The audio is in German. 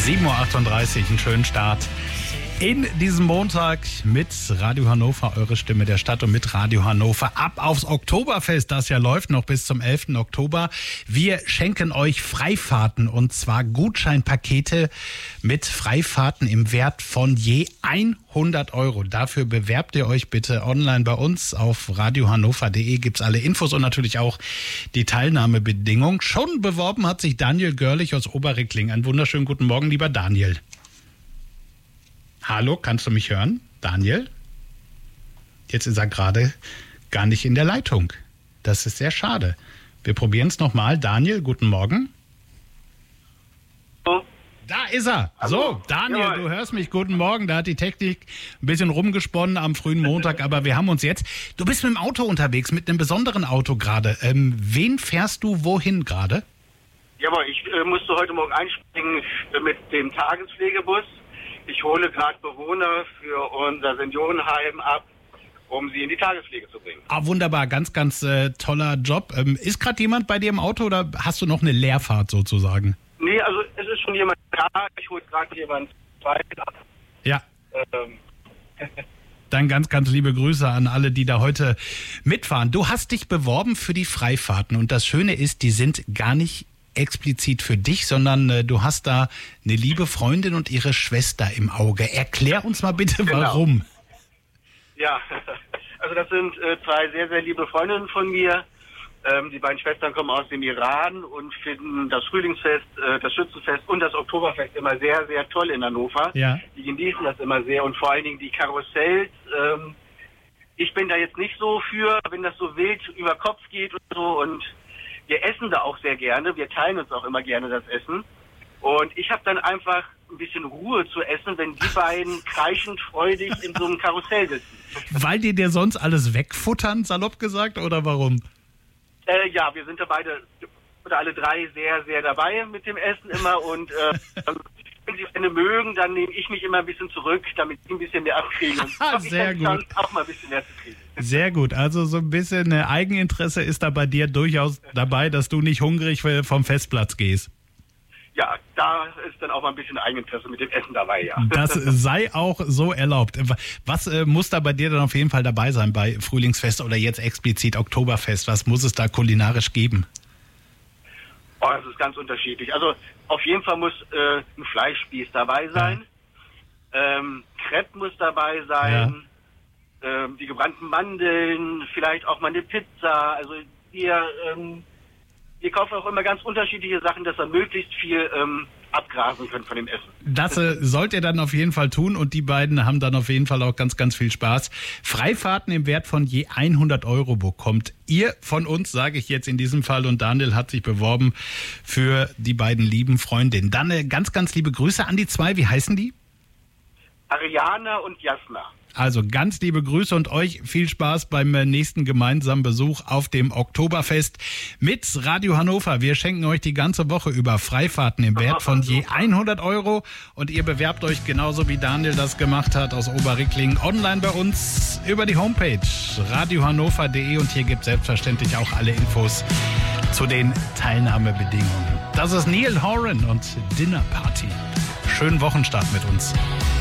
7:38 Uhr, einen schönen Start in diesem Montag mit Radio Hannover, eure Stimme der Stadt, und mit Radio Hannover ab aufs Oktoberfest, das ja läuft noch bis zum 11. Oktober. Wir schenken euch Freifahrten, und zwar Gutscheinpakete mit Freifahrten im Wert von je 100 Euro. Dafür bewerbt ihr euch bitte online bei uns. Auf radiohannover.de gibt's alle Infos und natürlich auch die Teilnahmebedingungen. Schon beworben hat sich Daniel Görlich aus Oberrickling. Einen wunderschönen guten Morgen, lieber Daniel. Hallo, kannst du mich hören? Daniel? Jetzt ist er gerade gar nicht in der Leitung. Das ist sehr schade. Wir probieren es nochmal. Daniel, guten Morgen. Hallo. Da ist er. So, Daniel, ja. Du hörst mich. Guten Morgen. Da hat die Technik ein bisschen rumgesponnen am frühen Montag, aber wir haben uns jetzt... Du bist mit dem Auto unterwegs, mit einem besonderen Auto gerade. Wen fährst du wohin gerade? Jawohl, ich musste heute Morgen einspringen mit dem Tagespflegebus. Ich hole gerade Bewohner für unser Seniorenheim ab, um sie in die Tagespflege zu bringen. Ah, wunderbar, ganz, ganz toller Job. Ist gerade jemand bei dir im Auto oder hast du noch eine Leerfahrt sozusagen? Nee, also es ist schon jemand da. Ich hole gerade jemand zweit ab. Ja. Dann ganz, ganz liebe Grüße an alle, die da heute mitfahren. Du hast dich beworben für die Freifahrten, und das Schöne ist, die sind gar nicht explizit für dich, sondern du hast da eine liebe Freundin und ihre Schwester im Auge. Erklär uns mal bitte, warum. Ja, also das sind zwei sehr, sehr liebe Freundinnen von mir. Die beiden Schwestern kommen aus dem Iran und finden das Frühlingsfest, das Schützenfest und das Oktoberfest immer sehr, sehr toll in Hannover. Ja. Die genießen das immer sehr, und vor allen Dingen die Karussells. Ich bin da jetzt nicht so für, wenn das so wild über Kopf geht und so, und wir essen da auch sehr gerne. Wir teilen uns auch immer gerne das Essen. Und ich habe dann einfach ein bisschen Ruhe zu essen, wenn die beiden kreischend freudig in so einem Karussell sitzen. Weil die dir sonst alles wegfuttern, salopp gesagt, oder warum? Ja, wir sind da beide oder alle drei sehr, sehr dabei mit dem Essen immer. Und wenn sie eine mögen, dann nehme ich mich immer ein bisschen zurück, damit sie ein bisschen mehr abkriegen. Und sehr gut. Auch mal ein bisschen mehr zu kriegen. Sehr gut. Also so ein bisschen Eigeninteresse ist da bei dir durchaus dabei, dass du nicht hungrig vom Festplatz gehst. Ja, da ist dann auch mal ein bisschen Eigeninteresse mit dem Essen dabei, ja. Das sei auch so erlaubt. Was muss da bei dir dann auf jeden Fall dabei sein bei Frühlingsfest oder jetzt explizit Oktoberfest? Was muss es da kulinarisch geben? Oh, das ist ganz unterschiedlich. Also auf jeden Fall muss ein Fleischspieß dabei sein. Ja. Crepe muss dabei sein. Ja. Die gebrannten Mandeln, vielleicht auch mal eine Pizza. Also wir kaufen auch immer ganz unterschiedliche Sachen, dass wir möglichst viel abgrasen können von dem Essen. Das sollt ihr dann auf jeden Fall tun, und die beiden haben dann auf jeden Fall auch ganz, ganz viel Spaß. Freifahrten im Wert von je 100 Euro bekommt ihr von uns, sage ich jetzt in diesem Fall, und Daniel hat sich beworben für die beiden lieben Freundinnen. Dann ganz, ganz liebe Grüße an die zwei. Wie heißen die? Ariana und Jasna. Also ganz liebe Grüße und euch viel Spaß beim nächsten gemeinsamen Besuch auf dem Oktoberfest mit Radio Hannover. Wir schenken euch die ganze Woche über Freifahrten im Wert von je 100 Euro, und ihr bewerbt euch genauso wie Daniel das gemacht hat aus Oberrickling online bei uns über die Homepage radiohannover.de, und hier gibt es selbstverständlich auch alle Infos zu den Teilnahmebedingungen. Das ist Neil Horan und Dinner Party. Schönen Wochenstart mit uns.